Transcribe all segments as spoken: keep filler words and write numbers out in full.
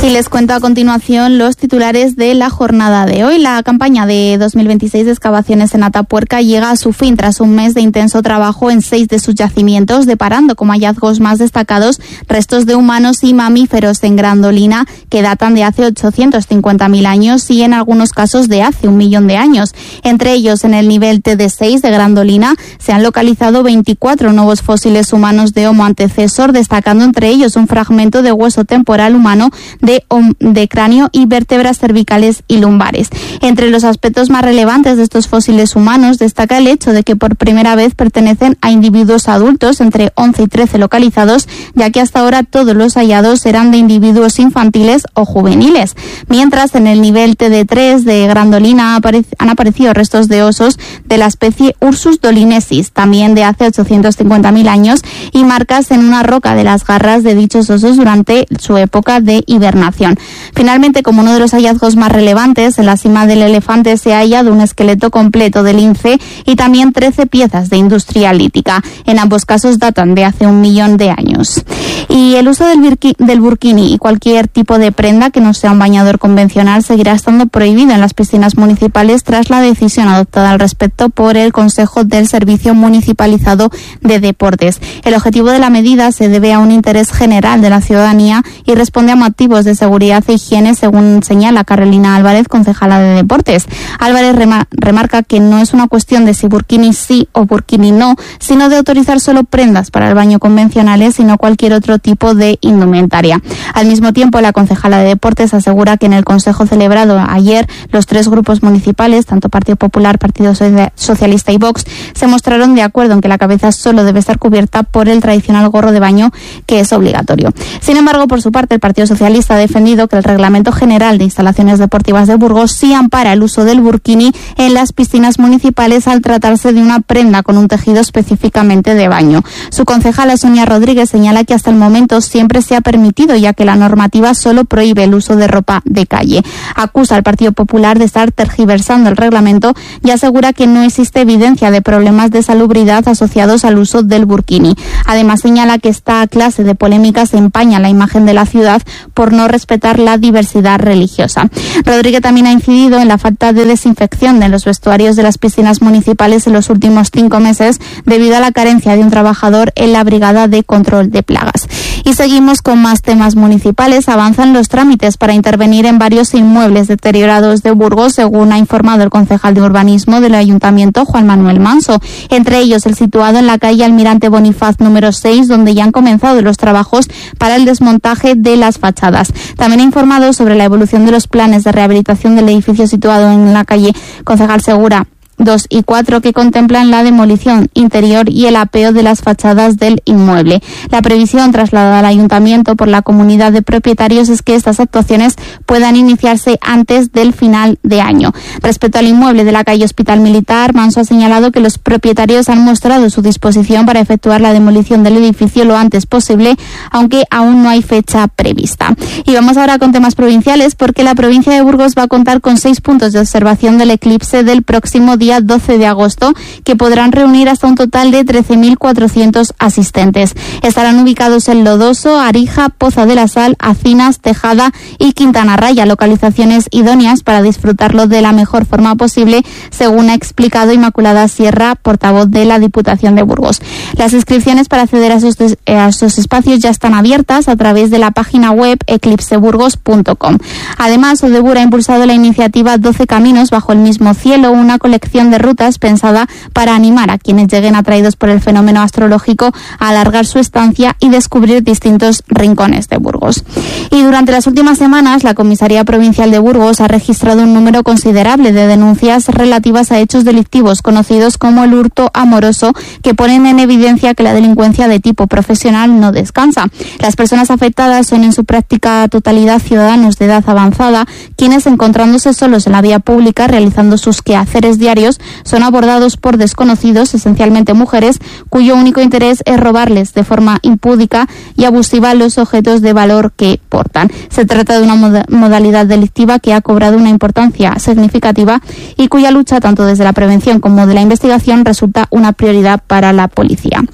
Y les cuento a continuación los titulares de la jornada de hoy. La campaña de dos mil veintiséis de excavaciones en Atapuerca llega a su fin tras un mes de intenso trabajo en seis de sus yacimientos, deparando como hallazgos más destacados restos de humanos y mamíferos en Grandolina que datan de hace ochocientos cincuenta mil años y en algunos casos de hace un millón de años. Entre ellos, en el nivel T D seis de Grandolina se han localizado veinticuatro nuevos fósiles humanos de Homo antecesor, destacando entre ellos un fragmento de hueso temporal humano de De, de cráneo y vértebras cervicales y lumbares. Entre los aspectos más relevantes de estos fósiles humanos destaca el hecho de que por primera vez pertenecen a individuos adultos, entre once y trece localizados, ya que hasta ahora todos los hallados eran de individuos infantiles o juveniles. Mientras, en el nivel T D tres de Grandolina han aparecido restos de osos de la especie Ursus dolinesis, también de hace ochocientos cincuenta mil años, y marcas en una roca de las garras de dichos osos durante su época de hibernación. Finalmente, como uno de los hallazgos más relevantes, en la cima del elefante se ha hallado un esqueleto completo de lince y también trece piezas de industria lítica. En ambos casos datan de hace un millón de años. Y el uso del, birqui, del burkini y cualquier tipo de prenda que no sea un bañador convencional seguirá estando prohibido en las piscinas municipales tras la decisión adoptada al respecto por el Consejo del Servicio Municipalizado de Deportes. El objetivo de la medida se debe a un interés general de la ciudadanía y responde a motivos de seguridad e higiene, según señala Carolina Álvarez, concejala de Deportes. Álvarez remar- remarca que no es una cuestión de si burkini sí o burkini no, sino de autorizar solo prendas para el baño convencionales y no cualquier otro tipo de indumentaria. Al mismo tiempo, la concejala de Deportes asegura que en el consejo celebrado ayer, los tres grupos municipales, tanto Partido Popular, Partido Socialista y Vox, se mostraron de acuerdo en que la cabeza solo debe estar cubierta por el tradicional gorro de baño, que es obligatorio. Sin embargo, por su parte, el Partido Socialista ha defendido que el Reglamento General de Instalaciones Deportivas de Burgos sí ampara el uso del burkini en las piscinas municipales al tratarse de una prenda con un tejido específicamente de baño. Su concejala Sonia Rodríguez señala que hasta el momento siempre se ha permitido, ya que la normativa solo prohíbe el uso de ropa de calle. Acusa al Partido Popular de estar tergiversando el reglamento y asegura que no existe evidencia de problemas de salubridad asociados al uso del burkini. Además, señala que esta clase de polémicas empaña la imagen de la ciudad por no respetar la diversidad religiosa. Rodríguez también ha incidido en la falta de desinfección de los vestuarios de las piscinas municipales en los últimos cinco meses debido a la carencia de un trabajador en la Brigada de Control de Plagas. Y seguimos con más temas municipales. Avanzan los trámites para intervenir en varios inmuebles deteriorados de Burgos, según ha informado el concejal de urbanismo del Ayuntamiento, Juan Manuel Manso. Entre ellos, el situado en la calle Almirante Bonifaz número seis, donde ya han comenzado los trabajos para el desmontaje de las fachadas. También ha informado sobre la evolución de los planes de rehabilitación del edificio situado en la calle Concejal Segura dos y cuatro, que contemplan la demolición interior y el apeo de las fachadas del inmueble. La previsión trasladada al ayuntamiento por la comunidad de propietarios es que estas actuaciones puedan iniciarse antes del final de año. Respecto al inmueble de la calle Hospital Militar, Manso ha señalado que los propietarios han mostrado su disposición para efectuar la demolición del edificio lo antes posible, aunque aún no hay fecha prevista. Y vamos ahora con temas provinciales, porque la provincia de Burgos va a contar con seis puntos de observación del eclipse del próximo día doce de agosto, que podrán reunir hasta un total de trece mil cuatrocientos asistentes. Estarán ubicados en Lodoso, Arija, Poza de la Sal, Acinas, Tejada y Quintana Raya, localizaciones idóneas para disfrutarlo de la mejor forma posible, según ha explicado Inmaculada Sierra, portavoz de la Diputación de Burgos. Las inscripciones para acceder a esos, a esos espacios ya están abiertas a través de la página web eclipse burgos punto com. Además, Odebur ha impulsado la iniciativa doce Caminos bajo el mismo cielo, una colección de rutas pensada para animar a quienes lleguen atraídos por el fenómeno astrológico a alargar su estancia y descubrir distintos rincones de Burgos. Y durante las últimas semanas, la Comisaría Provincial de Burgos ha registrado un número considerable de denuncias relativas a hechos delictivos conocidos como el hurto amoroso, que ponen en evidencia que la delincuencia de tipo profesional no descansa. Las personas afectadas son en su práctica totalidad ciudadanos de edad avanzada, quienes, encontrándose solos en la vía pública realizando sus quehaceres diarios, son abordados por desconocidos, esencialmente mujeres, cuyo único interés es robarles de forma impúdica y abusiva los objetos de valor que portan. Se trata de una moda- modalidad delictiva que ha cobrado una importancia significativa y cuya lucha, tanto desde la prevención como de la investigación, resulta una prioridad para la policía.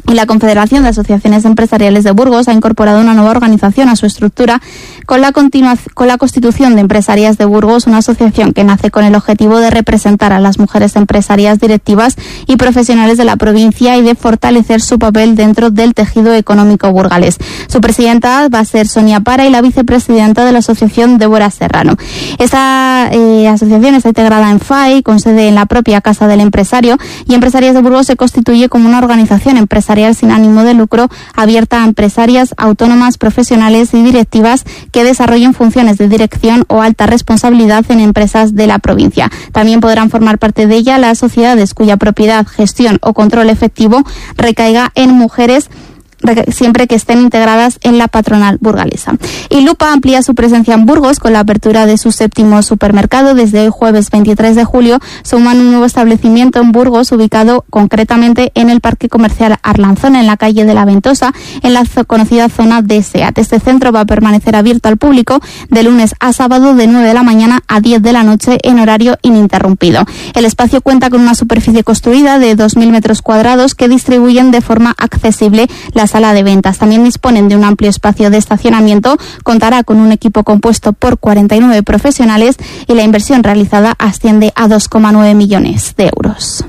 Y la Confederación de Asociaciones Empresariales de Burgos ha incorporado una nueva organización a su estructura con la, continua, con la constitución de Empresarias de Burgos, una asociación que nace con el objetivo de representar a las mujeres empresarias directivas y profesionales de la provincia y de fortalecer su papel dentro del tejido económico burgalés. Su presidenta va a ser Sonia Para y la vicepresidenta de la asociación, Débora Serrano. Esta eh, asociación está integrada en F A I, con sede en la propia Casa del Empresario, y Empresarias de Burgos se constituye como una organización empresarial sin ánimo de lucro abierta a empresarias, autónomas, profesionales y directivas que desarrollen funciones de dirección o alta responsabilidad en empresas de la provincia. También podrán formar parte de ella las sociedades cuya propiedad, gestión o control efectivo recaiga en mujeres, siempre que estén integradas en la patronal burgalesa. Y Lupa amplía su presencia en Burgos con la apertura de su séptimo supermercado. Desde hoy, jueves veintitrés de julio, suman un nuevo establecimiento en Burgos, ubicado concretamente en el Parque Comercial Arlanzón, en la calle de la Ventosa, en la conocida zona de SEAT. Este centro va a permanecer abierto al público de lunes a sábado de nueve de la mañana a diez de la noche en horario ininterrumpido. El espacio cuenta con una superficie construida de dos mil metros cuadrados que distribuyen de forma accesible las sala de ventas. También disponen de un amplio espacio de estacionamiento, contará con un equipo compuesto por cuarenta y nueve profesionales y la inversión realizada asciende a dos coma nueve millones de euros.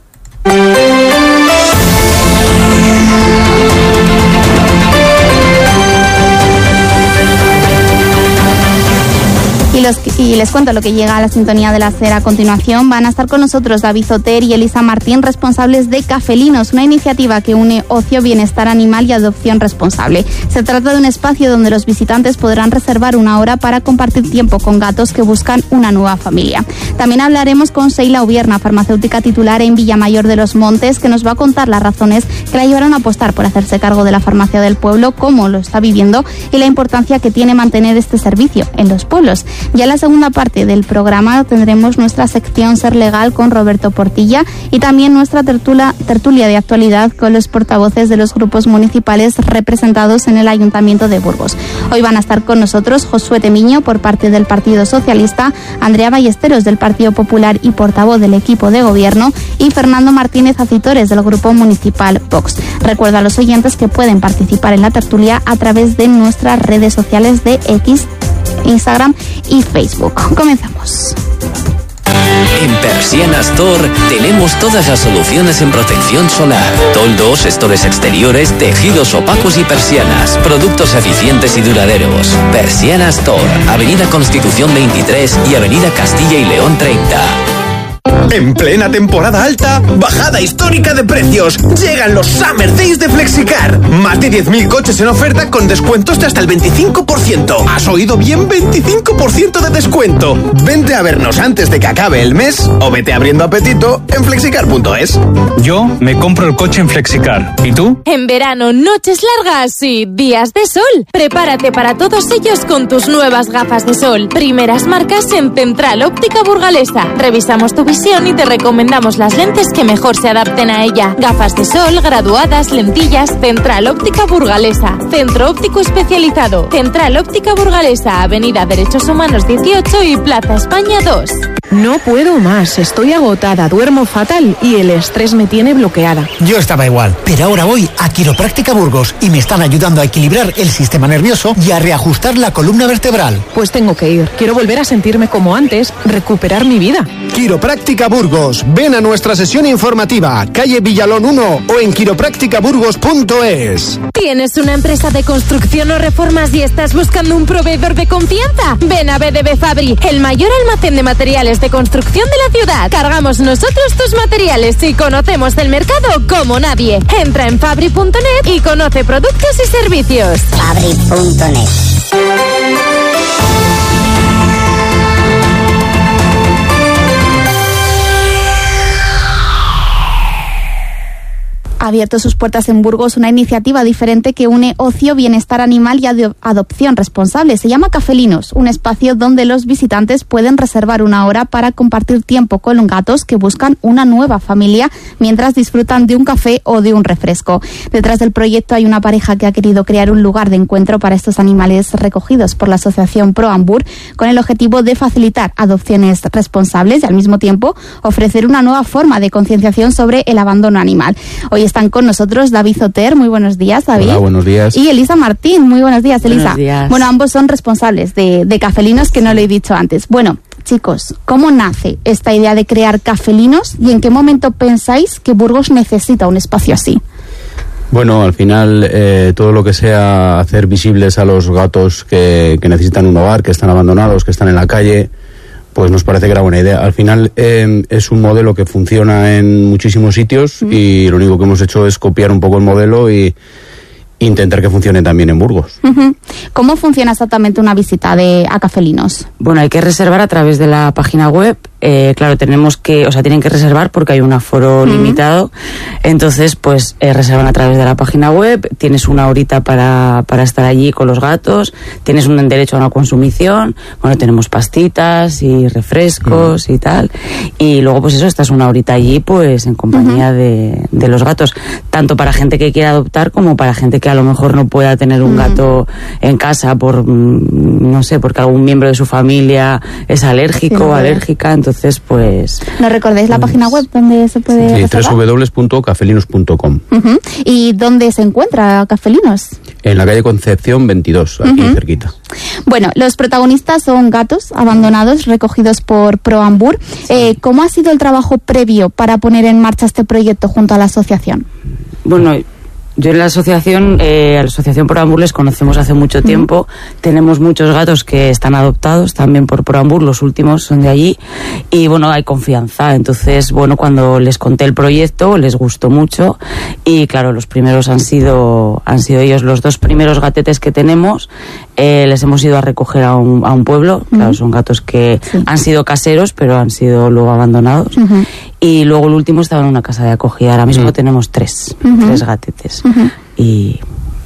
Y, los, y les cuento lo que llega a la sintonía de la SER a continuación. Van a estar con nosotros David Zoter y Elisa Martín, responsables de Cafelinos, una iniciativa que une ocio, bienestar animal y adopción responsable. Se trata de un espacio donde los visitantes podrán reservar una hora para compartir tiempo con gatos que buscan una nueva familia. También hablaremos con Seila Ubierna, farmacéutica titular en Villamayor de los Montes, que nos va a contar las razones que la llevaron a apostar por hacerse cargo de la farmacia del pueblo, cómo lo está viviendo y la importancia que tiene mantener este servicio en los pueblos. Ya en la segunda parte del programa tendremos nuestra sección Ser Legal con Roberto Portilla y también nuestra tertulia, tertulia de actualidad con los portavoces de los grupos municipales representados en el Ayuntamiento de Burgos. Hoy van a estar con nosotros Josué Temiño por parte del Partido Socialista, Andrea Ballesteros del Partido Popular y portavoz del equipo de gobierno y Fernando Martínez Acitores del Grupo Municipal Vox. Recuerda a los oyentes que pueden participar en la tertulia a través de nuestras redes sociales de X, Instagram y Facebook. Comenzamos. En Persiana Store tenemos todas las soluciones en protección solar, toldos, estores exteriores, tejidos opacos y persianas, productos eficientes y duraderos. Persiana Store, Avenida Constitución veintitrés y Avenida Castilla y León treinta. En plena temporada alta, bajada histórica de precios. Llegan los Summer Days de Flexicar. Más de diez mil coches en oferta con descuentos de hasta el veinticinco por ciento. ¿Has oído bien? veinticinco por ciento de descuento. Vente a vernos antes de que acabe el mes o vete abriendo apetito en flexicar punto es. Yo me compro el coche en Flexicar. ¿Y tú? En verano, noches largas y días de sol. Prepárate para todos ellos con tus nuevas gafas de sol. Primeras marcas en Central Óptica Burgalesa. Revisamos tu visión y te recomendamos las lentes que mejor se adapten a ella. Gafas de sol, graduadas, lentillas. Central Óptica Burgalesa. Centro óptico especializado. Central Óptica Burgalesa. Avenida Derechos Humanos dieciocho y Plaza España dos. No puedo más, estoy agotada, duermo fatal y el estrés me tiene bloqueada. Yo estaba igual, pero ahora voy a Quiropráctica Burgos y me están ayudando a equilibrar el sistema nervioso y a reajustar la columna vertebral. Pues tengo que ir, quiero volver a sentirme como antes, recuperar mi vida. Quiropráctica Burgos, ven a nuestra sesión informativa, calle Villalón uno o en quiropráctica burgos punto es. ¿Tienes una empresa de construcción o reformas y estás buscando un proveedor de confianza? Ven a B D B Fabri, el mayor almacén de materiales de construcción de la ciudad. Cargamos nosotros tus materiales y conocemos el mercado como nadie. Entra en fabri punto net y conoce productos y servicios. fabri punto net. Ha abierto sus puertas en Burgos una iniciativa diferente que une ocio, bienestar animal y ado- adopción responsable. Se llama Cafelinos, un espacio donde los visitantes pueden reservar una hora para compartir tiempo con gatos que buscan una nueva familia mientras disfrutan de un café o de un refresco. Detrás del proyecto hay una pareja que ha querido crear un lugar de encuentro para estos animales recogidos por la asociación ProAmbur con el objetivo de facilitar adopciones responsables y al mismo tiempo ofrecer una nueva forma de concienciación sobre el abandono animal. Hoy Están con nosotros David Zoter, muy buenos días, David. Hola, buenos días. Y Elisa Martín, muy buenos días, Elisa. Buenos días. Bueno, ambos son responsables de, de Cafelinos, que no lo he dicho antes. Bueno, chicos, ¿cómo nace esta idea de crear Cafelinos y en qué momento pensáis que Burgos necesita un espacio así? Bueno, al final eh, todo lo que sea hacer visibles a los gatos que, que necesitan un hogar, que están abandonados, que están en la calle, pues nos parece que era buena idea. Al final eh, es un modelo que funciona en muchísimos sitios mm. y lo único que hemos hecho es copiar un poco el modelo y intentar que funcione también en Burgos. Uh-huh. ¿Cómo funciona exactamente una visita de a Cafelinos? Bueno, hay que reservar a través de la página web. Eh, claro, tenemos que, o sea, tienen que reservar porque hay un aforo uh-huh. limitado. Entonces, pues, eh, reservan a través de la página web. Tienes una horita para, para estar allí con los gatos. Tienes un derecho a una consumición. Bueno, tenemos pastitas y refrescos uh-huh. y tal. Y luego, pues eso, estás una horita allí, pues, en compañía uh-huh. de, de los gatos. Tanto para gente que quiera adoptar como para gente que a lo mejor no pueda tener un uh-huh. gato en casa por, no sé, porque algún miembro de su familia es alérgico sí, o alérgica. Entonces, Entonces, pues... ¿Nos recordáis la pues, página web donde se puede sí, doble u doble u doble u punto cafelinos punto com. Uh-huh. ¿Y dónde se encuentra Cafelinos? En la calle Concepción veintidós, aquí uh-huh. cerquita. Bueno, los protagonistas son gatos abandonados recogidos por Proambur. Sí. Eh, ¿Cómo ha sido el trabajo previo para poner en marcha este proyecto junto a la asociación? Bueno... Yo en la asociación, eh, a la asociación Proambur les conocemos hace mucho tiempo. Mm. Tenemos muchos gatos que están adoptados también por Proambur, los últimos son de allí. Y bueno, hay confianza. Entonces, bueno, cuando les conté el proyecto, les gustó mucho. Y claro, los primeros han sido, han sido ellos. Los dos primeros gatetes que tenemos, eh, les hemos ido a recoger a un, a un pueblo. Mm. Claro, son gatos que sí. han sido caseros, pero han sido luego abandonados. Uh-huh. Y luego el último estaba en una casa de acogida. Ahora mismo uh-huh. tenemos tres, uh-huh. tres gatetes. Uh-huh. Y...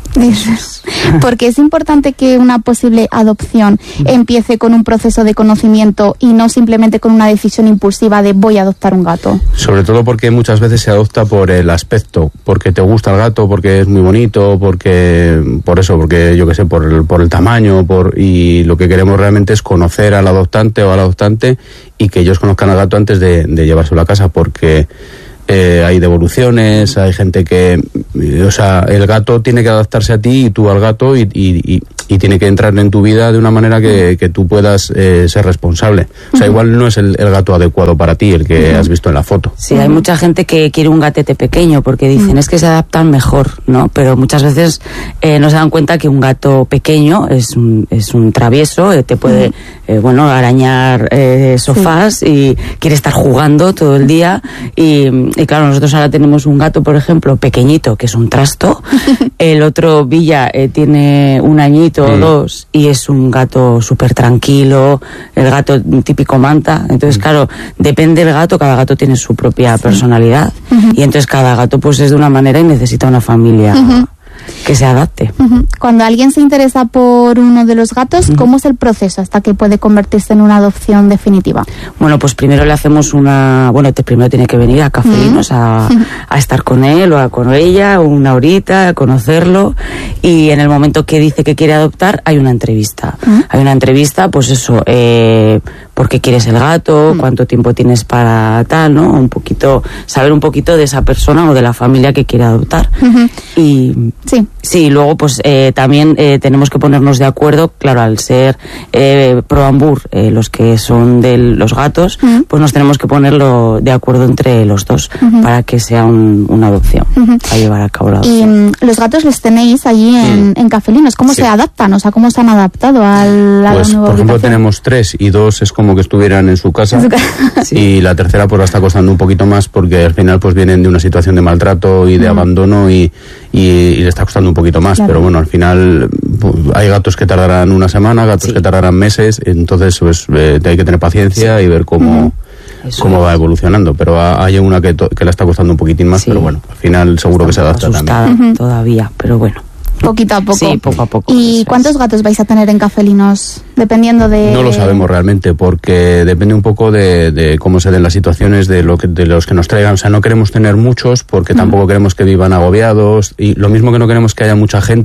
Porque es importante que una posible adopción empiece con un proceso de conocimiento y no simplemente con una decisión impulsiva de voy a adoptar un gato. Sobre todo porque muchas veces se adopta por el aspecto, porque te gusta el gato, porque es muy bonito, porque por eso, porque yo qué sé, por el, por el tamaño, por y lo que queremos realmente es conocer al adoptante o al adoptante y que ellos conozcan al gato antes de, de llevárselo a casa, porque Eh, hay devoluciones, hay gente que, o sea, el gato tiene que adaptarse a ti y tú al gato y, y, y, y tiene que entrar en tu vida de una manera que, que tú puedas eh, ser responsable. O sea, igual no es el, el gato adecuado para ti, el que has visto en la foto. Sí, hay mucha gente que quiere un gatete pequeño porque dicen es que se adaptan mejor, ¿no? Pero muchas veces eh, no se dan cuenta que un gato pequeño es un, es un travieso, eh, te puede, eh, bueno, arañar eh, sofás sí. y quiere estar jugando todo el día y... Y claro, nosotros ahora tenemos un gato, por ejemplo, pequeñito, que es un trasto. El otro, Villa, eh, tiene un añito o mm. dos y es un gato súper tranquilo, el gato típico manta. Entonces, mm. claro, depende del gato, cada gato tiene su propia sí. personalidad. Uh-huh. Y entonces cada gato pues es de una manera y necesita una familia... Uh-huh. que se adapte. Uh-huh. Cuando alguien se interesa por uno de los gatos, uh-huh. ¿cómo es el proceso hasta que puede convertirse en una adopción definitiva? Bueno, pues primero le hacemos una... Bueno, te, primero tiene que venir a Cafelinos uh-huh. a, a estar con él o a, con ella una horita, a conocerlo, y en el momento que dice que quiere adoptar hay una entrevista. Uh-huh. Hay una entrevista, pues eso, eh, por qué quieres el gato, uh-huh. cuánto tiempo tienes para tal, ¿no? Un poquito, saber un poquito de esa persona o de la familia que quiere adoptar. Uh-huh. Y... Sí. Sí, luego pues eh, también eh, tenemos que ponernos de acuerdo, claro, al ser eh, Proambur, eh, los que son de los gatos, uh-huh. pues nos tenemos que ponerlo de acuerdo entre los dos uh-huh. para que sea un, una adopción, uh-huh. a llevar a cabo la adopción. Y los gatos los tenéis allí en, en Cafelinos, ¿cómo sí. se adaptan? O sea, ¿cómo se han adaptado a la pues, nueva por ejemplo, ubicación? tenemos tres y dos es como que estuvieran en su casa, en su casa. Sí. Y la tercera pues la está costando un poquito más porque al final pues vienen de una situación de maltrato y de uh-huh. abandono y, y, y le está costando un poquito más, claro. Pero bueno, al final pues, hay gatos que tardarán una semana, gatos sí. que tardarán meses, entonces pues eh, hay que tener paciencia sí. y ver cómo, uh-huh. cómo va evolucionando, pero hay una que, to- que le está costando un poquitín más, sí. pero bueno, al final seguro está que se adapta también. Uh-huh. Todavía, pero bueno. Poquito a poco. Sí, poco a poco. ¿Y cuántos es. gatos vais a tener en Cafelinos? Dependiendo de... No lo sabemos realmente, porque depende un poco de, de cómo se den las situaciones, de, lo que, de los que nos traigan. O sea, no queremos tener muchos, porque mm. tampoco queremos que vivan agobiados. Y lo mismo que no queremos que haya mucha gente,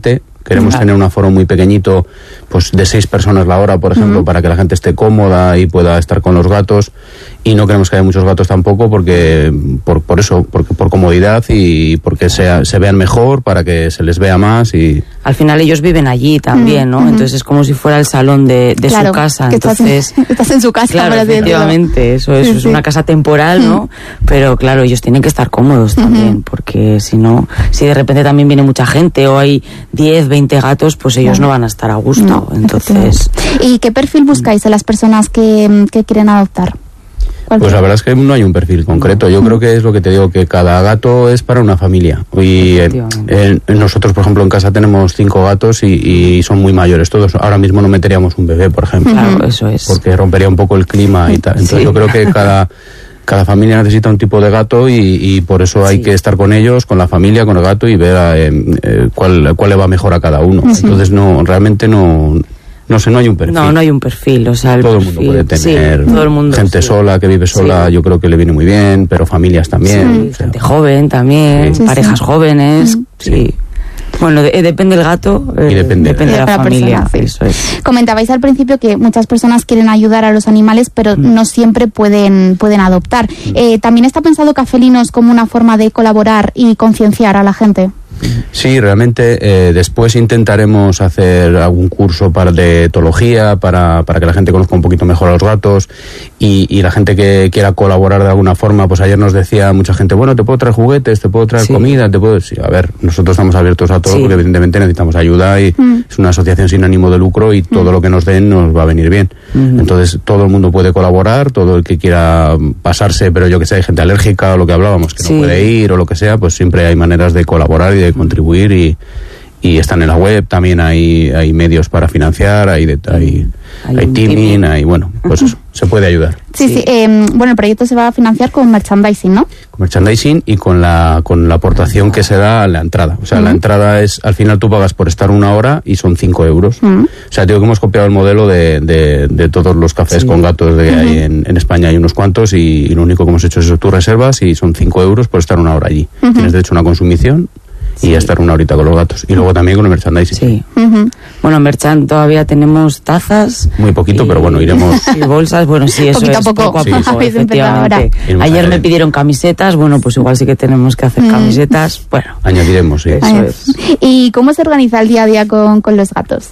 Queremos Claro. tener un aforo muy pequeñito, pues de seis personas la hora, por ejemplo, Mm. para que la gente esté cómoda y pueda estar con los gatos. Y no queremos que haya muchos gatos tampoco porque por, por eso, porque por comodidad y porque sea, se vean mejor, para que se les vea más y... Al final ellos viven allí también, ¿no? Mm, Entonces es como si fuera el salón de, de Claro, su casa. que estás, Entonces, en, estás en su casa, claro, por así decirlo. efectivamente, eso, eso Sí, es sí. una casa temporal, ¿no? Pero claro, ellos tienen que estar cómodos también, Ujú. porque si no, si de repente también viene mucha gente o hay diez, veinte gatos, pues ellos Claro. no van a estar a gusto. No, Entonces, ¿Y qué perfil buscáis en las personas que, que quieren adoptar? ¿Cuál Pues es? la verdad es que no hay un perfil concreto. Yo creo que es lo que te digo, que cada gato es para una familia. Y eh, Efectivamente. eh, nosotros, por ejemplo, en casa tenemos cinco gatos y, y son muy mayores todos. Ahora mismo no meteríamos un bebé, por ejemplo. claro, eso es. Porque rompería un poco el clima y tal. Entonces Sí. yo creo que cada... Cada familia necesita un tipo de gato y, y por eso hay Sí. que estar con ellos, con la familia, con el gato y ver eh, eh, cuál, cuál le va mejor a cada uno. Entonces no, realmente no, no sé, no hay un perfil. No, no hay un perfil, o sea, el Todo el mundo perfil- puede sí, tener todo el mundo, gente sí. sola, que vive sola, Sí. yo creo que le viene muy bien, pero familias también. Sí, o sea, gente joven también, Sí. Sí, parejas sí. jóvenes, Mm. sí. Bueno, de- depende del gato, eh, Y depende. de De la cada familia, persona, sí. eso es. Comentabais al principio que muchas personas quieren ayudar a los animales, pero no siempre pueden, pueden adoptar. Eh, ¿También está pensado Cafelinos como una forma de colaborar y concienciar a la gente? Sí, realmente eh, después intentaremos hacer algún curso para de etología para, para que la gente conozca un poquito mejor a los gatos y, y la gente que quiera colaborar de alguna forma. Pues ayer nos decía mucha gente, bueno, te puedo traer juguetes, te puedo traer Sí. comida, te puedo... Sí, a ver, nosotros estamos abiertos a todo Sí. porque evidentemente necesitamos ayuda y Mm. es una asociación sin ánimo de lucro y todo lo que nos den nos va a venir bien. Ujú. Entonces todo el mundo puede colaborar, todo el que quiera pasarse, pero yo que sé, hay gente alérgica o lo que hablábamos, que Sí. no puede ir o lo que sea, pues siempre hay maneras de colaborar y de contribuir y, y están en la web, también hay, hay medios para financiar, hay, de, hay, Hay hay un teaming, teaming. hay, bueno, pues eso, se puede ayudar. Sí, sí. Sí. eh, bueno, el proyecto se va a financiar con merchandising, ¿no? Con merchandising y con la, con la aportación que se da a la entrada. O sea, la Ujú. entrada es, al final tú pagas por estar una hora y son cinco euros. Ujú. O sea, digo que hemos copiado el modelo de, de, de todos los cafés Sí. con gatos de hay en, en España, hay unos cuantos y, y lo único que hemos hecho es eso, tú reservas y son cinco euros por estar una hora allí. Ujú. Tienes derecho a una consumición y a estar una horita con los gatos. Y luego también con el merchandising. Sí. Ujú. Bueno, Merchan todavía tenemos tazas. Muy poquito, y- pero bueno, iremos... Y bolsas, bueno, sí, eso Poquito a es poco. poco a Sí, poco, sí. Habéis empezado ahora. efectivamente. Iremos Ayer me añadiendo. pidieron camisetas, bueno, pues igual sí que tenemos que hacer Mm. camisetas, bueno. Añadiremos, sí. Eso Ay, es. ¿Y cómo se organiza el día a día con, con los gatos?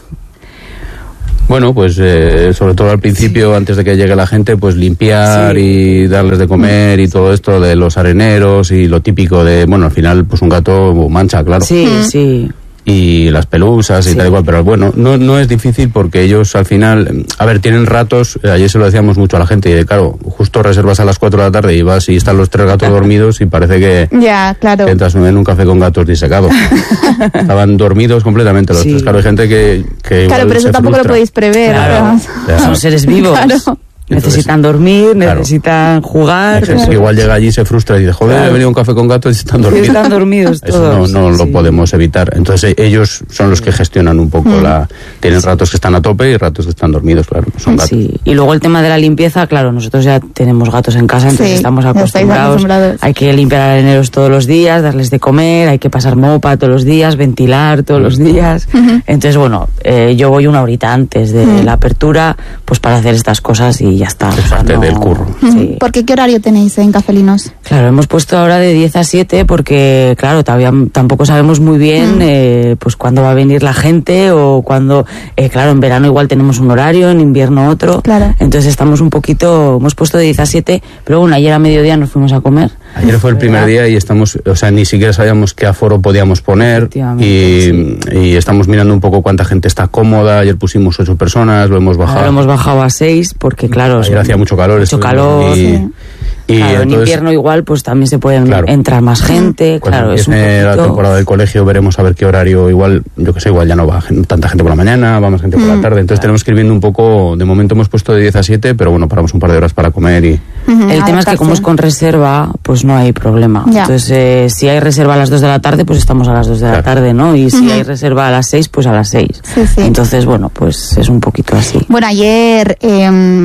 Bueno, pues eh, sobre todo al principio, antes de que llegue la gente, pues limpiar Sí. y darles de comer y todo esto de los areneros y lo típico de, bueno, al final pues un gato mancha, claro. Sí, Mm. sí. Y las pelusas y Sí. tal igual, pero bueno, no, no es difícil porque ellos al final, a ver, tienen ratos, eh, ayer se lo decíamos mucho a la gente, y de, claro, justo reservas a las cuatro de la tarde y vas y están los tres gatos dormidos y parece que... Ya, claro. que entras en un café con gatos disecados. Estaban dormidos completamente los Sí. tres. Claro, hay gente que, que Claro, igual pero eso se tampoco lo frustra. podéis prever. Claro. pero- Ya. Son seres vivos. Claro. Necesitan dormir, Claro. necesitan jugar. Hay gente que igual llega allí y se frustra y dice, joder, Claro. he venido a un café con gatos y están dormidos. Están dormidos Eso no, todos. no lo Sí. podemos evitar. Entonces e- ellos son los que gestionan un poco Mm. la... Tienen ratos que están a tope y ratos que están dormidos, claro. Son gatos. Sí, y luego el tema de la limpieza, claro, nosotros ya tenemos gatos en casa, entonces Sí, estamos ya estáis acostumbrados. acostumbrados. Hay que limpiar areneros todos los días, darles de comer, hay que pasar mopa todos los días, ventilar todos los días. Entonces, bueno, eh, yo voy una horita antes de Mm. la apertura, pues para hacer estas cosas y ya está. Es parte del curro. Sí. ¿Por qué qué horario tenéis en Cafelinos? Claro, hemos puesto ahora de diez a siete porque, claro, todavía m- tampoco sabemos muy bien Mm. eh, pues cuándo va a venir la gente o cuándo, eh, claro, en verano igual tenemos un horario, en invierno otro. Claro. Entonces estamos un poquito, hemos puesto de diez a siete, pero bueno, ayer a mediodía nos fuimos a comer. Ayer fue el primer día y estamos, o sea, ni siquiera sabíamos qué aforo podíamos poner y, Efectivamente, y estamos mirando un poco cuánta gente está cómoda. Ayer pusimos ocho personas, lo hemos bajado. Ahora lo hemos bajado a seis porque, claro, Ayer son- hacía mucho calor. mucho estuvimos calor. Y, Sí. y Claro, en entonces, invierno igual pues también se pueden Claro. entrar más gente, cuando claro, es un empiece la poquito... temporada del colegio veremos a ver qué horario, igual, yo que sé, igual ya no va gen- tanta gente por la mañana, va más gente por la Mm. tarde, entonces tenemos que ir viendo un poco, de momento hemos puesto de diez a siete, pero bueno, paramos un par de horas para comer y... El tema es que como es con reserva, pues no hay problema. Ya. Entonces, eh, si hay reserva a las dos de la tarde, pues estamos a las dos de la Claro. tarde, ¿no? Y si Ujú. hay reserva a las seis, pues a las seis. Sí, sí. Entonces, bueno, pues es un poquito así. Bueno, ayer eh,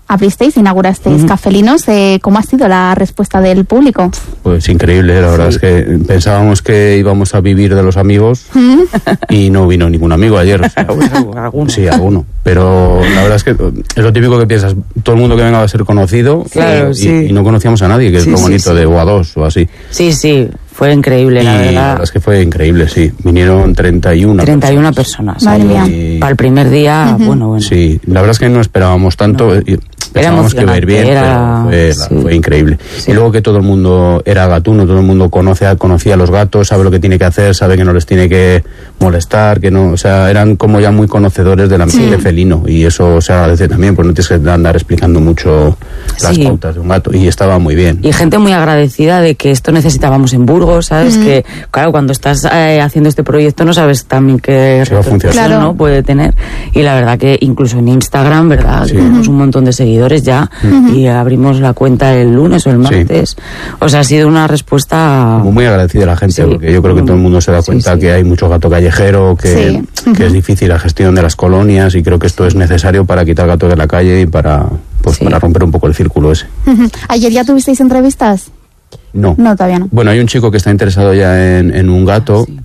abristeis, inaugurasteis uh-huh. Cafelinos. Eh, ¿Cómo ha sido la respuesta del público? Pues increíble, la verdad sí. es que pensábamos que íbamos a vivir de los amigos uh-huh. y no vino ningún amigo ayer. O sea, ¿Alguno? Sí, alguno. Pero la verdad es que es lo típico que piensas, todo el mundo que venga va a ser conocido, claro, y, sí. y no conocíamos a nadie, que sí, es lo bonito sí, sí. de o a dos o así. Sí, sí. Fue increíble, y la verdad. La verdad es que fue increíble, sí. Vinieron treinta y una treinta y una personas. Madre mía. Y... Para el primer día, uh-huh. bueno, bueno. Sí, la verdad es que no esperábamos tanto. No. Pensábamos que iba a ir bien, era... pero fue, sí. fue increíble. Sí. Y luego que todo el mundo era gatuno, todo el mundo conoce, conocía a los gatos, sabe lo que tiene que hacer, sabe que no les tiene que molestar, que no, o sea, eran como ya muy conocedores del ambiente sí. felino. Y eso se agradece también, pues no tienes que andar explicando mucho las sí. pautas de un gato. Y estaba muy bien. Y gente muy agradecida de que esto necesitábamos en Burgos, ¿sabes? Uh-huh. Que claro, cuando estás eh, haciendo este proyecto no sabes también qué repercusión claro. ¿no? puede tener. Y la verdad que incluso en Instagram, ¿verdad? Sí. Tenemos un montón de seguidores ya uh-huh. y abrimos la cuenta el lunes o el martes. Sí. O sea, ha sido una respuesta... Muy agradecida a la gente, sí. porque yo creo que todo el mundo se da cuenta sí, sí. que hay mucho gato callejero, que, sí. uh-huh. que es difícil la gestión de las colonias y creo que esto es necesario para quitar gatos de la calle y para, pues, sí. para romper un poco el círculo ese. Uh-huh. ¿Ayer ya tuvisteis entrevistas? No. No, todavía no. Bueno, hay un chico que está interesado ya en, en un gato sí.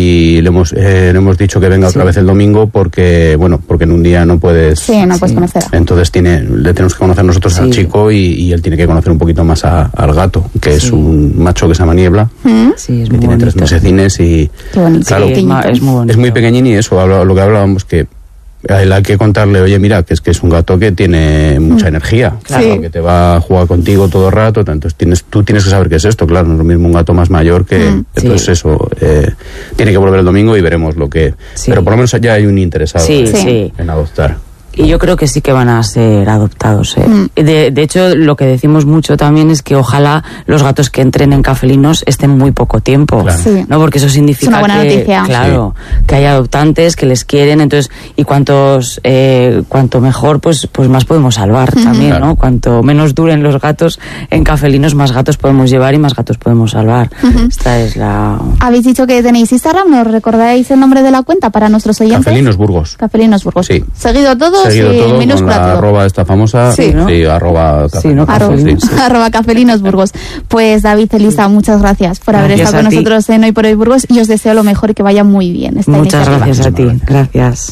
y le hemos eh, le hemos dicho que venga sí. otra vez el domingo porque, bueno, porque en un día no puedes... Sí, no puedes sí. conocer. Entonces tiene, le tenemos que conocer nosotros sí. al chico y, y él tiene que conocer un poquito más a, al gato, que sí. es un macho que se llama Niebla, ¿Mm? sí, es que muy tiene bonito. tres mesecines y... Qué bonito. Claro, sí, es, es muy bonito. Es muy pequeñín y eso, habla, lo que hablábamos que... Hay que contarle, oye, mira, que es que es un gato que tiene mucha mm. energía, claro, sí. que te va a jugar contigo todo el rato, entonces tienes, tú tienes que saber qué es esto, claro, no es lo mismo un gato más mayor que... Mm. Entonces sí. eso, eh, tiene que volver el domingo y veremos lo que... Sí. Pero por lo menos ya hay un interesado sí, en, sí. en adoptar. Y yo creo que sí que van a ser adoptados. ¿eh? Mm. De, de hecho, lo que decimos mucho también es que ojalá los gatos que entren en Cafelinos estén muy poco tiempo, claro. sí. ¿no? Porque eso significa es una buena que, noticia. claro, sí. que hay adoptantes que les quieren, entonces y cuantos eh, cuanto mejor, pues pues más podemos salvar mm-hmm. también, claro. ¿no? Cuanto menos duren los gatos en Cafelinos, más gatos podemos llevar y más gatos podemos salvar. Mm-hmm. Esta es la. Habéis dicho que tenéis Instagram, ¿nos recordáis el nombre de la cuenta para nuestros oyentes? Cafelinos Burgos. Cafelinos Burgos. Sí. Seguido todo. Seguido sí, todo con la arroba esta famosa, sí, ¿no? sí, arroba sí, ¿no? Cafelinos. Sí. Arroba Cafelinos Burgos. Pues David, Elisa, muchas gracias por haber gracias estado con nosotros en Hoy por Hoy Burgos y os deseo lo mejor y que vaya muy bien esta Muchas iniciativa. gracias a ti, gracias.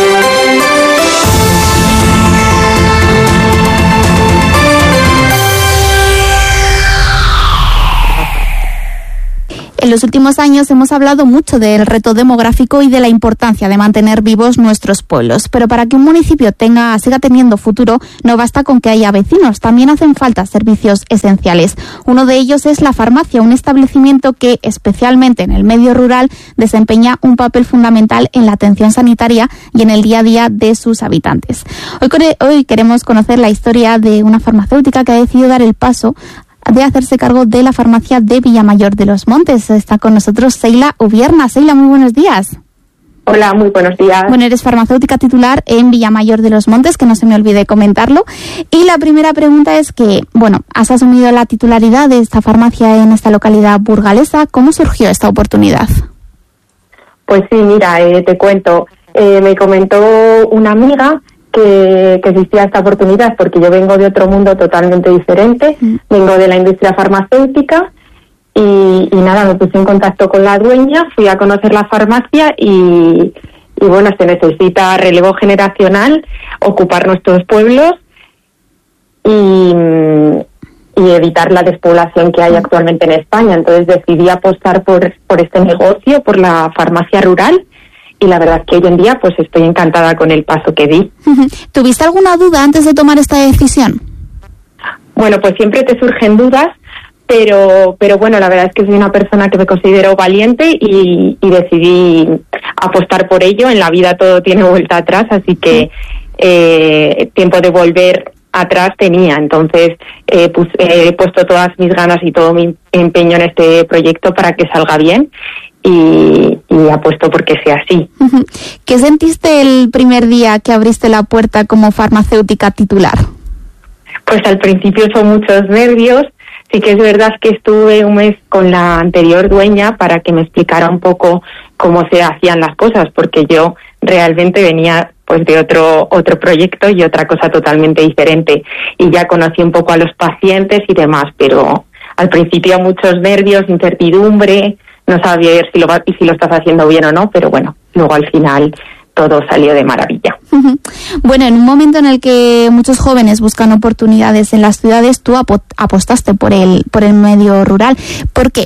En los últimos años hemos hablado mucho del reto demográfico y de la importancia de mantener vivos nuestros pueblos, pero para que un municipio tenga, siga teniendo futuro, no basta con que haya vecinos, también hacen falta servicios esenciales. Uno de ellos es la farmacia, un establecimiento que, especialmente en el medio rural, desempeña un papel fundamental en la atención sanitaria y en el día a día de sus habitantes. Hoy, hoy queremos conocer la historia de una farmacéutica que ha decidido dar el paso de hacerse cargo de la farmacia de Villamayor de los Montes. Está con nosotros Seila Ubierna. Seila, muy buenos días. Hola, muy buenos días. Bueno, eres farmacéutica titular en Villamayor de los Montes, que no se me olvide comentarlo. Y la primera pregunta es que, bueno, has asumido la titularidad de esta farmacia en esta localidad burgalesa. ¿Cómo surgió esta oportunidad? Pues sí, mira, eh, te cuento. Eh, me comentó una amiga Que, que existía esta oportunidad porque yo vengo de otro mundo totalmente diferente, mm. vengo de la industria farmacéutica y, y nada, me puse en contacto con la dueña, fui a conocer la farmacia y, y bueno, se necesita relevo generacional, ocupar nuestros pueblos y, y evitar la despoblación que hay actualmente en España. Entonces decidí apostar por, por este negocio, por la farmacia rural. Y la verdad es que hoy en día pues estoy encantada con el paso que di. ¿Tuviste alguna duda antes de tomar esta decisión? Bueno, pues siempre te surgen dudas, pero pero bueno, la verdad es que soy una persona que me considero valiente y, y decidí apostar por ello. En la vida todo tiene vuelta atrás, así que eh, tiempo de volver atrás tenía. Entonces eh, pues, eh, he puesto todas mis ganas y todo mi empeño en este proyecto para que salga bien. Y, y apuesto porque sea así. ¿Qué sentiste el primer día que abriste la puerta como farmacéutica titular? Pues al principio son muchos nervios. Sí que es verdad que estuve un mes con la anterior dueña para que me explicara un poco cómo se hacían las cosas, porque yo realmente venía pues de otro otro proyecto y otra cosa totalmente diferente. Y ya conocí un poco a los pacientes y demás, pero al principio muchos nervios, incertidumbre, no sabía si lo, si lo estás haciendo bien o no, pero bueno, luego al final todo salió de maravilla. Bueno, en un momento en el que muchos jóvenes buscan oportunidades en las ciudades, tú apostaste por el, por el medio rural. ¿Por qué?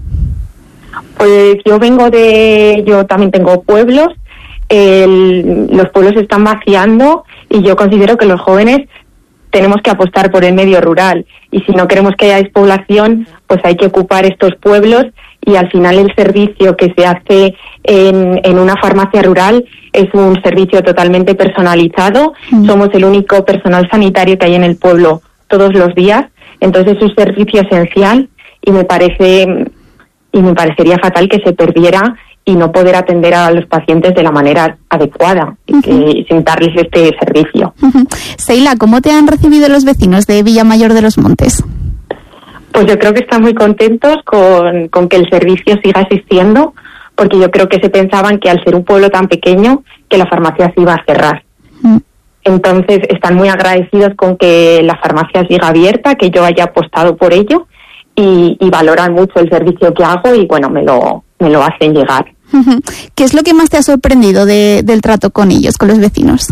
Pues yo vengo de, yo también tengo pueblos, el, los pueblos se están vaciando y yo considero que los jóvenes tenemos que apostar por el medio rural, y si no queremos que haya despoblación, pues hay que ocupar estos pueblos, y al final el servicio que se hace en, en una farmacia rural es un servicio totalmente personalizado. Mm. Somos el único personal sanitario que hay en el pueblo todos los días, entonces es un servicio esencial, y me parece y me parecería fatal que se perdiera y no poder atender a los pacientes de la manera adecuada, uh-huh. y que, sin darles este servicio. Uh-huh. Seila, ¿cómo te han recibido los vecinos de Villamayor de los Montes? Pues yo creo que están muy contentos con, con que el servicio siga existiendo, porque yo creo que se pensaban que al ser un pueblo tan pequeño, que la farmacia se iba a cerrar. Uh-huh. Entonces están muy agradecidos con que la farmacia siga abierta, que yo haya apostado por ello, y, y valoran mucho el servicio que hago y bueno, me lo, me lo hacen llegar. ¿Qué es lo que más te ha sorprendido de, del trato con ellos, con los vecinos?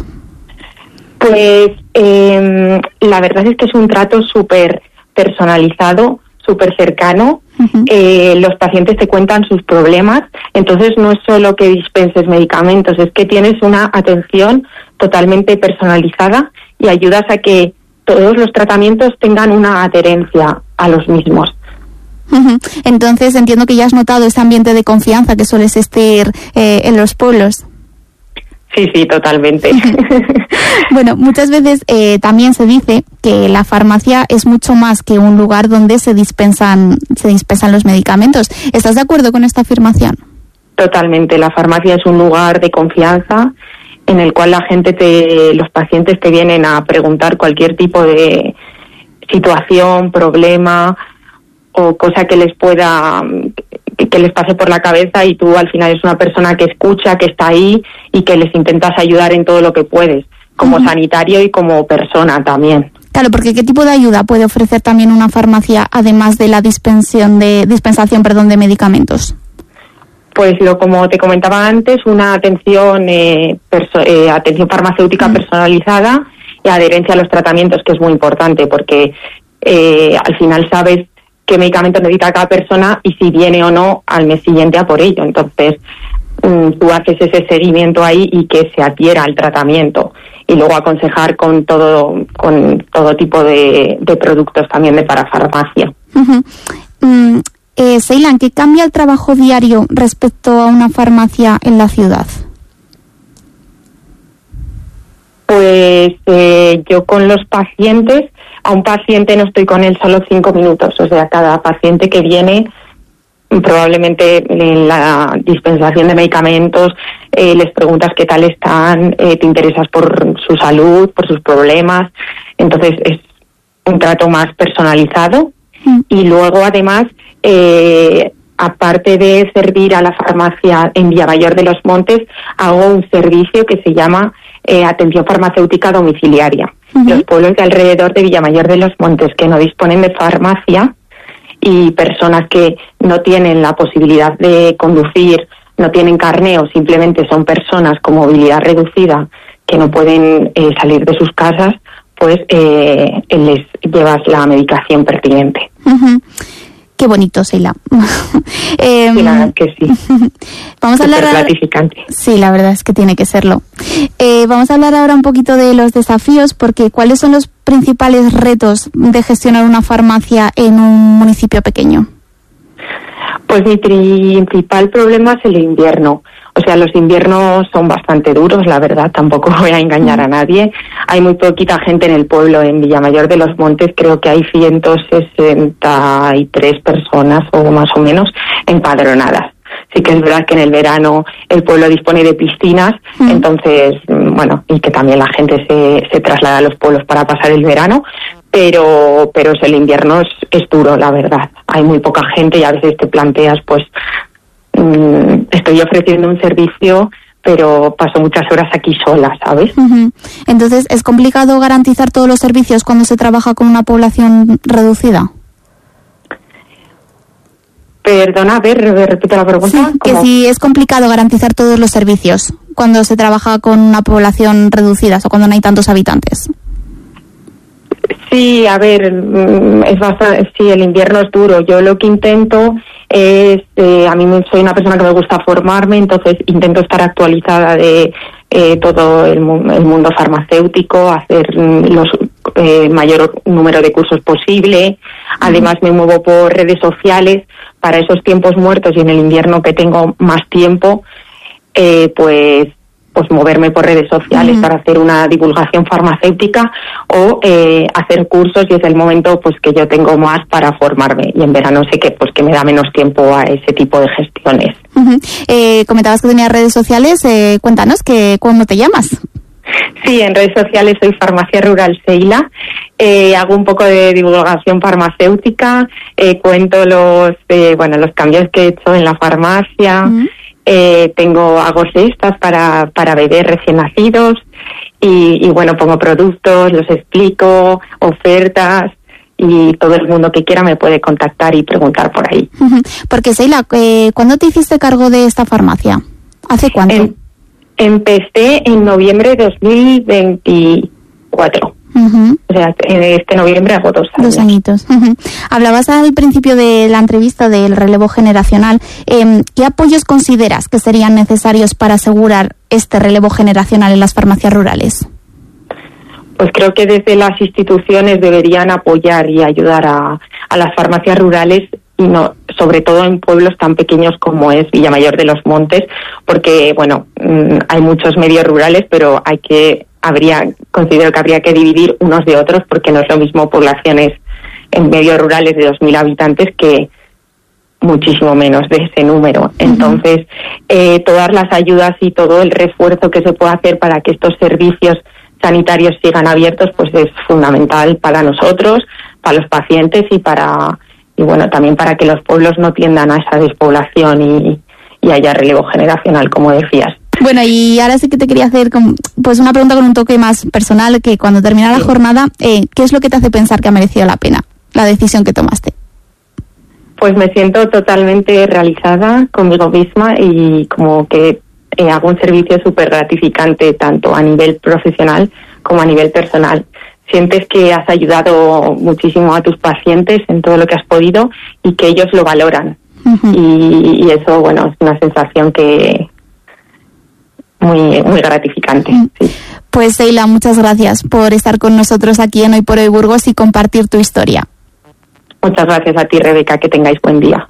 Pues eh, la verdad es que es un trato súper personalizado, súper cercano. Uh-huh. Eh, los pacientes te cuentan sus problemas, entonces no es solo que dispenses medicamentos, es que tienes una atención totalmente personalizada y ayudas a que todos los tratamientos tengan una adherencia a los mismos. Entonces entiendo que ya has notado ese ambiente de confianza que suele existir eh, en los pueblos. Sí, sí, totalmente. Bueno, muchas veces eh, también se dice que la farmacia es mucho más que un lugar donde se dispensan, se dispensan los medicamentos. ¿Estás de acuerdo con esta afirmación? Totalmente. La farmacia es un lugar de confianza en el cual la gente, te, los pacientes te vienen a preguntar cualquier tipo de situación, problema o cosa que les pueda, que les pase por la cabeza, y tú al final eres una persona que escucha, que está ahí y que les intentas ayudar en todo lo que puedes, como uh-huh. sanitario y como persona también. Claro, porque ¿qué tipo de ayuda puede ofrecer también una farmacia además de la dispensación de dispensación, perdón, de medicamentos? Pues lo como te comentaba antes, una atención eh, perso- eh, atención farmacéutica uh-huh. personalizada y adherencia a los tratamientos, que es muy importante, porque eh, al final sabes qué medicamento necesita cada persona y si viene o no al mes siguiente a por ello. Entonces, mm, tú haces ese seguimiento ahí y que se adhiera al tratamiento. Y luego aconsejar con todo con todo tipo de, de productos también de parafarmacia. Uh-huh. Mm, eh, Seila, ¿qué cambia el trabajo diario respecto a una farmacia en la ciudad? Pues eh, yo con los pacientes, a un paciente no estoy con él solo cinco minutos, o sea, cada paciente que viene, probablemente en la dispensación de medicamentos, eh, les preguntas qué tal están, eh, te interesas por su salud, por sus problemas, entonces es un trato más personalizado. Mm. Y luego además, eh, aparte de servir a la farmacia en Villamayor de los Montes, hago un servicio que se llama eh, atención farmacéutica domiciliaria. Uh-huh. Los pueblos de alrededor de Villamayor de los Montes que no disponen de farmacia y personas que no tienen la posibilidad de conducir, no tienen carné o simplemente son personas con movilidad reducida que no pueden eh, salir de sus casas, pues eh, les llevas la medicación pertinente. Uh-huh. Qué bonito, Seila. eh, sí, la verdad que sí. Vamos a hablar ahora... gratificante. Sí, la verdad es que tiene que serlo. Eh, vamos a hablar ahora un poquito de los desafíos, porque ¿cuáles son los principales retos de gestionar una farmacia en un municipio pequeño? Pues mi principal problema es el invierno. O sea, los inviernos son bastante duros, la verdad, tampoco voy a engañar a nadie. Hay muy poquita gente en el pueblo, en Villamayor de los Montes creo que hay ciento sesenta y tres personas o más o menos empadronadas. Sí que es verdad que en el verano el pueblo dispone de piscinas, mm. entonces, bueno, y que también la gente se, se traslada a los pueblos para pasar el verano, pero pero el invierno es, es duro, la verdad. Hay muy poca gente y a veces te planteas, pues, estoy ofreciendo un servicio, pero paso muchas horas aquí sola, ¿sabes? Uh-huh. Entonces, ¿es complicado garantizar todos los servicios cuando se trabaja con una población reducida? Perdona, a ver, repito la pregunta. Sí, que si es complicado garantizar todos los servicios cuando se trabaja con una población reducida o cuando no hay tantos habitantes. Sí, a ver, es bastante, sí, el invierno es duro. Yo lo que intento es, eh, a mí soy una persona que me gusta formarme, entonces intento estar actualizada de eh, todo el, el mundo farmacéutico, hacer los eh, mayor número de cursos posible. Además me muevo por redes sociales para esos tiempos muertos y en el invierno que tengo más tiempo, eh, pues pues moverme por redes sociales uh-huh. para hacer una divulgación farmacéutica o eh, hacer cursos, y es el momento pues que yo tengo más para formarme, y en verano sé que pues que me da menos tiempo a ese tipo de gestiones. Uh-huh. Eh, comentabas que tenías redes sociales, eh, cuéntanos, que ¿cómo te llamas? Sí, en redes sociales soy Farmacia Rural Seila, eh, hago un poco de divulgación farmacéutica, eh, cuento los eh, bueno los cambios que he hecho en la farmacia. Uh-huh. Eh, tengo, hago cestas para, para bebés recién nacidos y, y bueno, pongo productos, los explico, ofertas, y todo el mundo que quiera me puede contactar y preguntar por ahí. Uh-huh. Porque Seila, eh, ¿cuándo te hiciste cargo de esta farmacia? ¿Hace cuánto? En, empecé en noviembre de dos mil veinticuatro. Uh-huh. O sea, en este noviembre hago dos años. Dos añitos. Uh-huh. Hablabas al principio de la entrevista del relevo generacional. Eh, ¿Qué apoyos consideras que serían necesarios para asegurar este relevo generacional en las farmacias rurales? Pues creo que desde las instituciones deberían apoyar y ayudar a, a las farmacias rurales, y no, sobre todo en pueblos tan pequeños como es Villamayor de los Montes, porque bueno, hay muchos medios rurales, pero hay que habría considero que habría que dividir unos de otros, porque no es lo mismo poblaciones en medios rurales de dos mil habitantes que muchísimo menos de ese número. Uh-huh. Entonces, eh, todas las ayudas y todo el refuerzo que se puede hacer para que estos servicios sanitarios sigan abiertos, pues es fundamental para nosotros, para los pacientes y para y bueno también para que los pueblos no tiendan a esa despoblación y, y haya relevo generacional, como decías. Bueno, y ahora sí que te quería hacer pues una pregunta con un toque más personal, que cuando termina la jornada, eh, ¿qué es lo que te hace pensar que ha merecido la pena la decisión que tomaste? Pues me siento totalmente realizada conmigo misma y como que eh, hago un servicio súper gratificante tanto a nivel profesional como a nivel personal. Sientes que has ayudado muchísimo a tus pacientes en todo lo que has podido y que ellos lo valoran. Uh-huh. y, y eso, bueno, es una sensación que muy muy gratificante. Sí. Pues Seila, muchas gracias por estar con nosotros aquí en Hoy por Hoy Burgos y compartir tu historia. Muchas gracias a ti, Rebeca, que tengáis buen día.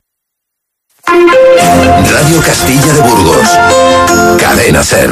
Radio Castilla de Burgos, Cadena SER.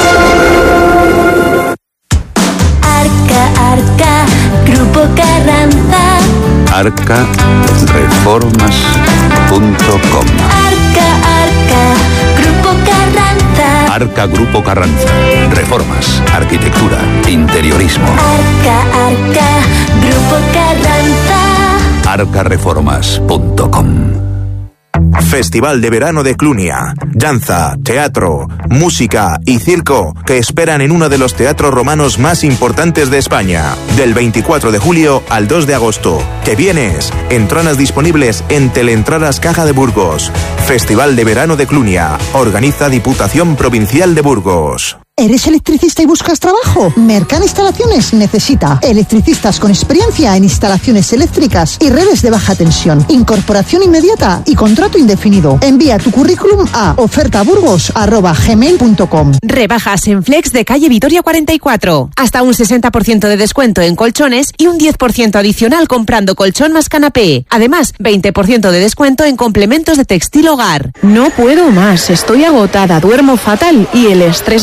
Arca, Arca, Grupo Carranza. arca reformas punto com. Arca, Arca, Grupo Carranza. Arca Grupo Carranza. Reformas, arquitectura, interiorismo. Arca, Arca, Grupo Carranza. arca reformas punto com. Festival de Verano de Clunia. Danza, teatro, música y circo que esperan en uno de los teatros romanos más importantes de España. Del veinticuatro de julio al dos de agosto. ¿Te vienes? Entradas disponibles en Teleentradas Caja de Burgos. Festival de Verano de Clunia. Organiza Diputación Provincial de Burgos. ¿Eres electricista y buscas trabajo? Mercan Instalaciones necesita electricistas con experiencia en instalaciones eléctricas y redes de baja tensión, incorporación inmediata y contrato indefinido. Envía tu currículum a ofertaburgos arroba gmail punto com. Rebajas en Flex de calle Vitoria cuarenta y cuatro. Hasta un sesenta por ciento de descuento en colchones y un diez por ciento adicional comprando colchón más canapé. Además, veinte por ciento de descuento en complementos de textil hogar. No puedo más, estoy agotada, duermo fatal y el estrés me tiene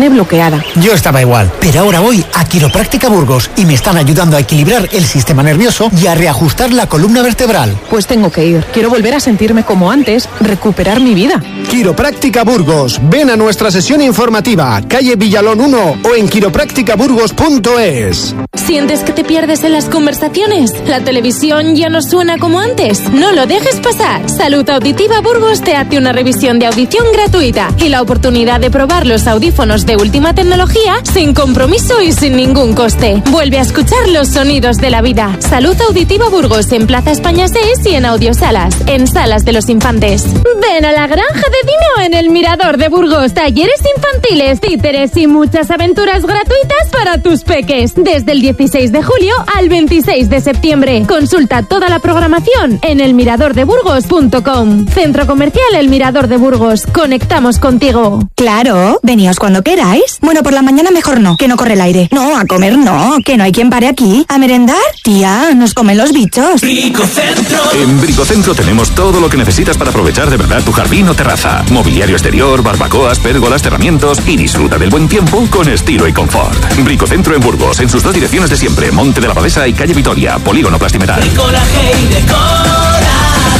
bloqueada. Yo estaba igual, pero ahora voy a Quiropráctica Burgos y me están ayudando a equilibrar el sistema nervioso y a reajustar la columna vertebral. Pues tengo que ir. Quiero volver a sentirme como antes, recuperar mi vida. Quiropráctica Burgos. Ven a nuestra sesión informativa, calle Villalón uno o en quiropráctica burgos punto es. ¿Sientes que te pierdes en las conversaciones? ¿La televisión ya no suena como antes? No lo dejes pasar. Salud Auditiva Burgos te hace una revisión de audición gratuita y la oportunidad de probar los audífonos de última tecnología sin compromiso y sin ningún coste. Vuelve a escuchar los sonidos de la vida. Salud Auditiva Burgos en Plaza España seis y en Audiosalas, en Salas de los Infantes. Ven a la Granja de Dino en el Mirador de Burgos. Talleres infantiles, títeres y muchas aventuras gratuitas para tus peques. Desde el dieciséis de julio al veintiséis de septiembre. Consulta toda la programación en el mirador de burgos punto com. Centro Comercial El Mirador de Burgos. Conectamos contigo. Claro, veníos cuando queráis. Bueno, por la mañana mejor no, que no corre el aire. No, a comer no, que no hay quien pare aquí. ¿A merendar? Tía, nos comen los bichos. Bricocentro. En Bricocentro tenemos todo lo que necesitas para aprovechar de verdad tu jardín o terraza. Mobiliario exterior, barbacoas, pérgolas, cerramientos y disfruta del buen tiempo con estilo y confort. Bricocentro en Burgos, en sus dos direcciones de siempre, Monte de la Abadesa y Calle Vitoria, Polígono Plastimetal. Bricolaje y decoración.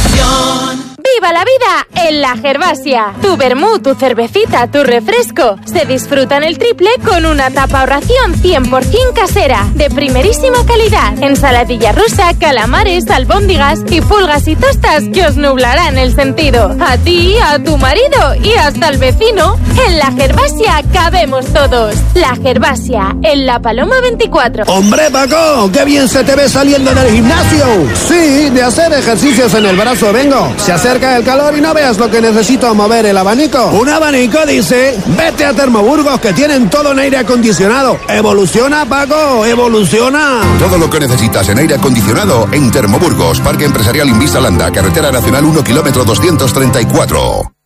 ¡Viva la vida en La Gervasia! Tu vermú, tu cervecita, tu refresco se disfrutan el triple con una tapa o ración cien por ciento casera, de primerísima calidad. Ensaladilla rusa, calamares, albóndigas y pulgas y tostas que os nublarán el sentido. A ti, a tu marido y hasta al vecino. En La Gervasia cabemos todos. La Gervasia, en La Paloma veinticuatro. ¡Hombre, Paco! ¡Qué bien se te ve saliendo del gimnasio! Sí, de hacer ejercicios en el brazo vengo. Se acerca el calor y no veas lo que necesito mover el abanico. ¿Un abanico, dice? Vete a Termoburgos, que tienen todo en aire acondicionado. ¡Evoluciona, Paco! ¡Evoluciona! Todo lo que necesitas en aire acondicionado en Termoburgos, Parque Empresarial Invisa Landa, Carretera Nacional uno, kilómetro doscientos treinta y cuatro.